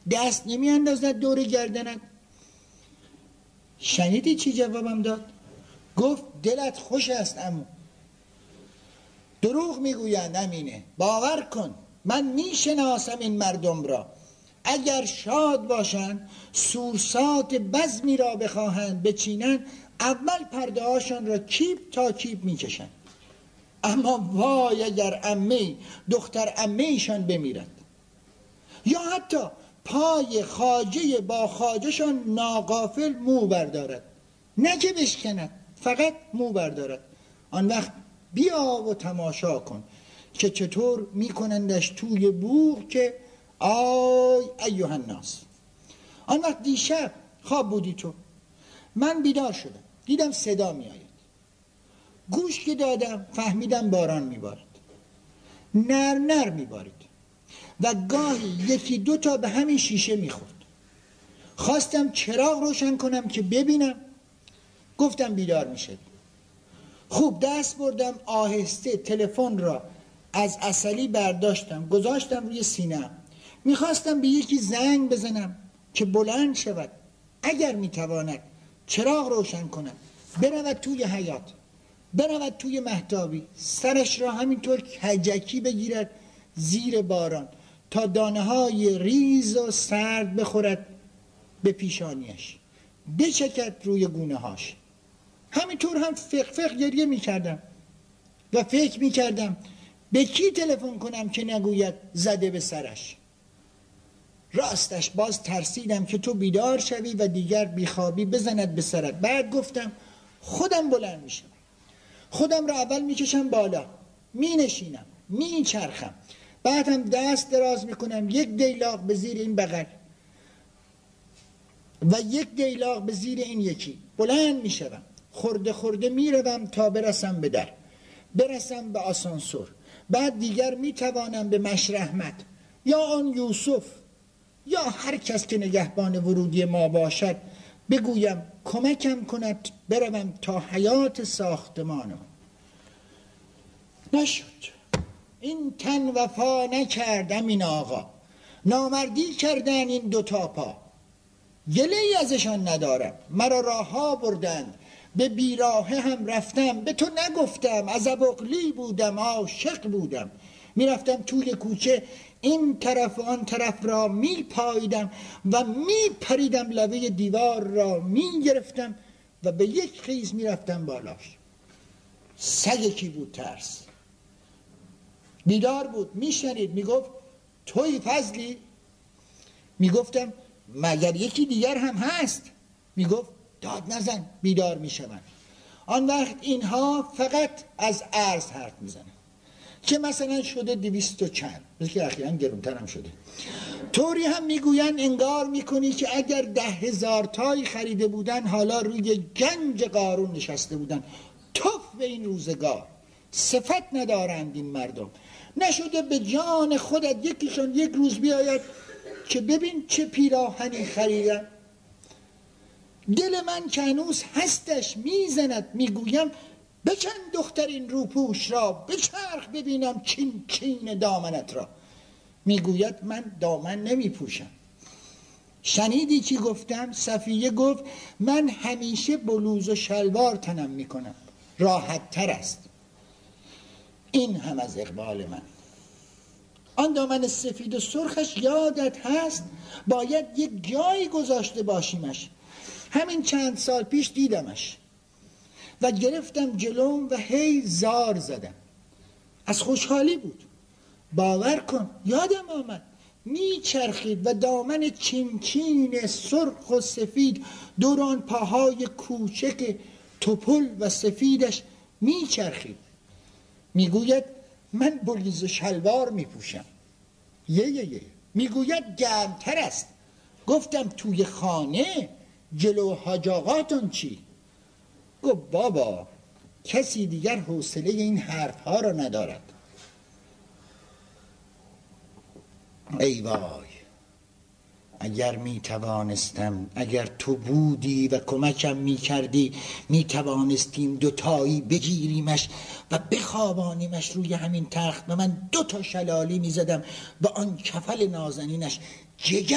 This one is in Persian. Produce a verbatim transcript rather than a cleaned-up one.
دست نمی اندازد دور گردنت؟ شنیدی چی جوابم داد؟ گفت دلت خوش است عمو. دروغ میگویند امینه، باور کن من میشناسم این مردم را. اگر شاد باشند سورسات بزمی را بخواهند بچینند، اول پرده هاشان را کیپ تا کیپ میکشند. اما وای اگر عمه دختر عمه ایشان بمیرد، یا حتی پای خواجه با خواجهشان ناغافل مو بردارد، نه که بشکند، فقط مو بردارد، آن وقت بیا و تماشا کن که چطور میکنندش توی بوق که آی ایها الناس. آن وقت دیشب خواب بودی تو، من بیدار شدم، دیدم صدا می آید، گوش که دادم فهمیدم باران میبارد، نر نر میبارید و گاهی یکی دو تا به همین شیشه میخورد. خواستم چراغ روشن کنم که ببینم، گفتم بیدار میشه. خوب دست بردم آهسته تلفن را از عسلی برداشتم گذاشتم روی سینه‌ام. میخواستم به یکی زنگ بزنم که بلند شود، اگر میتواند چراغ روشن کنم، برود توی حیاط، برود توی مهتابی، سرش را همینطور کجکی بگیرد زیر باران تا دانه های ریز و سرد بخورد به پیشانیش، بچکد روی گونه هاش. همینطور هم فق فق گریه میکردم و فکر میکردم به کی تلفن کنم که نگوید زده به سرش. راستش باز ترسیدم که تو بیدار شوی و دیگر بیخوابی بزند به سرت. بعد گفتم خودم بلند میشم، خودم را اول میکشم بالا، مینشینم، میچرخم، بعد هم دست دراز میکنم یک دیلاق به زیر این بغل و یک دیلاق به زیر این یکی، بلند میشم، خورده خورده میروم تا برسم به در، برسم به آسانسور. بعد دیگر میتوانم به مشرحمت یا آن یوسف یا هر کس که نگهبان ورودی ما باشد بگویم کمکم کند بروم تا حیات ساختمانم. نشد. این تن وفا نکردم این آقا، نامردی کردن این دوتا پا. گله ای ازشان ندارم، مرا راهها بردند، به بیراهه هم رفتم، به تو نگفتم عزب اقلی بودم، عاشق بودم، میرفتم توی کوچه این طرف و آن طرف را می پاییدم و می پریدم، لبه دیوار را می گرفتم و به یک خیز می رفتم بالاش. سگ کی بود ترس. بیدار بود، می شنید، می گفت توی فضلی؟ می گفتم مگر یکی دیگر هم هست؟ می گفت داد نزن، بیدار می شوند. آن وقت اینها فقط از ارز حرف می زنن که مثلا شده دویست و چند، بلکه اخیراً گرونتر هم شده. طوری هم میگوین انگار میکنی که اگر ده هزار تایی خریده بودن حالا روی گنج قارون نشسته بودن. توف به این روزگار، صفت ندارند این مردم. نشده به جان خودت یکیشون یک روز بیاید که ببین چه پیراهنی خریدم. دل من که هنوز هستش میزند، میگویم بکن دختر این روپوش را، بچرخ ببینم چین چین دامنت را. میگوید من دامن نمی پوشم. شنیدی چی گفتم؟ صفیه گفت من همیشه بلوز و شلوار تنم میکنم، راحت تر است. این هم از اقبال من. آن دامن سفید و سرخش یادت هست؟ باید یک جایی گذاشته باشیمش. همین چند سال پیش دیدمش و گرفتم جلوم و هی زار زدم. از خوشحالی بود. باور کن یادم آمد میچرخید و دامن چین چین سرخ و سفید دوران پاهای کوچک توپل و سفیدش میچرخید. میگوید من بلیز و شلوار میپوشم. یه یه یه میگوید گرمتر است. گفتم توی خانه جلو حاج آقاتون چی؟ گفت بابا کسی دیگر حوصله این حرف ها را ندارد. ای وای اگر می توانستم، اگر تو بودی و کمکم می کردی، می توانستیم دوتایی بگیریمش و بخوابانیمش روی همین تخت و من دوتا شلالی می زدم و آن کفل نازنینش جگر